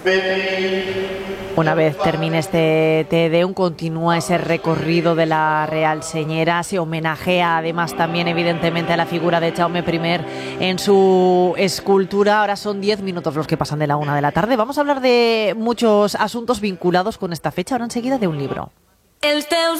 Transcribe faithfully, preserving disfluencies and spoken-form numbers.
Una vez termine este Te Deum, continúa ese recorrido de la Real Señera. Se homenajea además también evidentemente a la figura de Jaume primero en su escultura. Ahora son diez minutos los que pasan de la una de la tarde. Vamos a hablar de muchos asuntos vinculados con esta fecha. Ahora enseguida de un libro. Els teus